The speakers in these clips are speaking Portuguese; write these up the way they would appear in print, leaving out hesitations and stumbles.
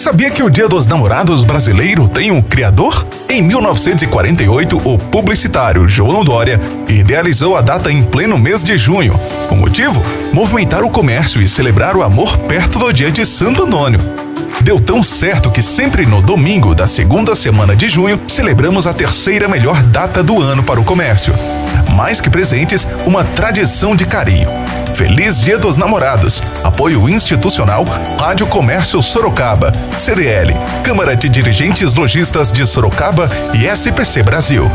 sabia que o Dia dos Namorados brasileiro tem um criador? Em 1948, o publicitário João Dória idealizou a data em pleno mês de junho. O motivo? Movimentar o comércio e celebrar o amor perto do dia de Santo Antônio. Deu tão certo que sempre no domingo da segunda semana de junho celebramos a terceira melhor data do ano para o comércio. Mais que presentes, uma tradição de carinho. Feliz Dia dos Namorados. Apoio institucional Rádio Comércio Sorocaba, CDL, Câmara de Dirigentes Lojistas de Sorocaba e SPC Brasil.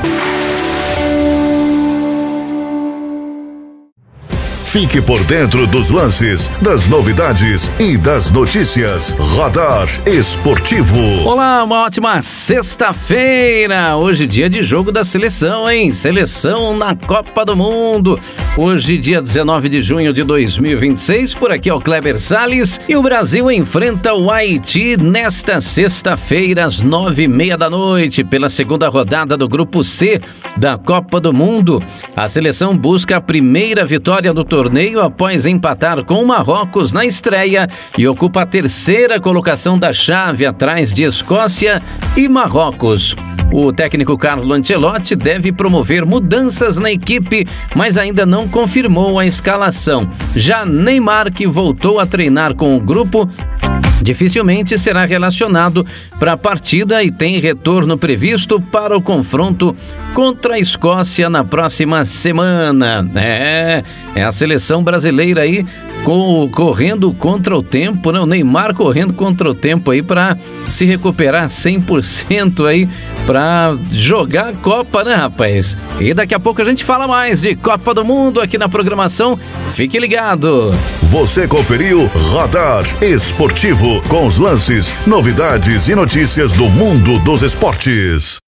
Fique por dentro dos lances, das novidades e das notícias. Radar Esportivo. Olá, uma ótima sexta-feira. Hoje dia de jogo da seleção, hein? Seleção na Copa do Mundo. Hoje, dia 19 de junho de 2026, por aqui é o Kleber Salles e o Brasil enfrenta o Haiti nesta sexta-feira às 9:30 da noite pela segunda rodada do Grupo C da Copa do Mundo. A seleção busca a primeira vitória do torneio após empatar com o Marrocos na estreia e ocupa a terceira colocação da chave atrás de Escócia e Marrocos. O técnico Carlo Ancelotti deve promover mudanças na equipe, mas ainda não confirmou a escalação. Já Neymar, que voltou a treinar com o grupo, dificilmente será relacionado para a partida e tem retorno previsto para o confronto contra a Escócia na próxima semana. É a seleção brasileira aí correndo contra o tempo, né? O Neymar correndo contra o tempo aí para se recuperar 100% aí para jogar a Copa, né, rapaz? E daqui a pouco a gente fala mais de Copa do Mundo aqui na programação. Fique ligado. Você conferiu Radar Esportivo com os lances, novidades e notícias do mundo dos esportes.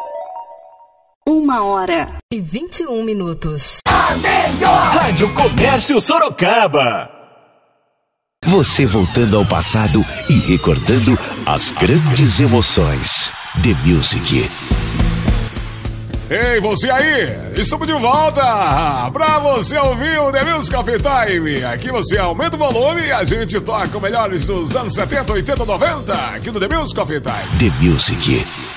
1h21. A melhor Rádio Comércio Sorocaba. Você voltando ao passado e recordando as grandes emoções. The Music. Ei, você aí! Estamos de volta pra você ouvir o The Music Coffee Time. Aqui você aumenta o volume e a gente toca o melhores dos anos 70, 80, 90 aqui no The Music Coffee Time. The Music.